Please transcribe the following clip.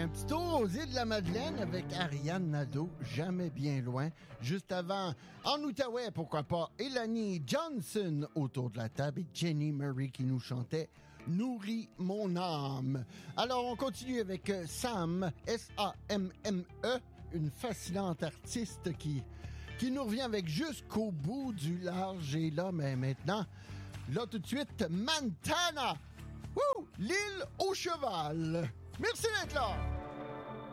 un petit tour aux îles de la Madeleine avec Ariane Nadeau, jamais bien loin. Juste avant, en Outaouais, pourquoi pas, Elanie Johnson autour de la table et Jenny Murray qui nous chantait Nourris mon âme. Alors, on continue avec Sam, S-A-M-M-E, une fascinante artiste qui nous revient avec Jusqu'au bout du large. Et là, mais maintenant, là tout de suite, Montana, l'île au cheval. Merci d'être là.